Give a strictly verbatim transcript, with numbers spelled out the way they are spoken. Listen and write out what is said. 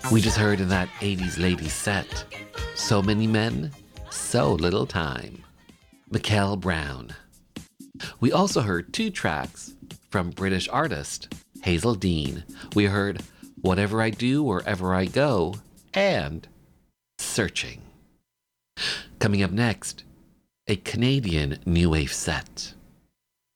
We just heard in that eighties ladies set, So Many Men, So Little Time, Mikel Brown. We also heard two tracks from British artist Hazel Dean. We heard Whatever I Do, Wherever I Go, and Searching. Coming up next, a Canadian new wave set.